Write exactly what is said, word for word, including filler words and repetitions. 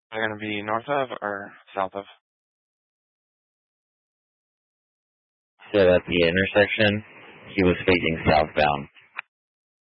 They're going to be north of or south of? So at the intersection, he was facing southbound.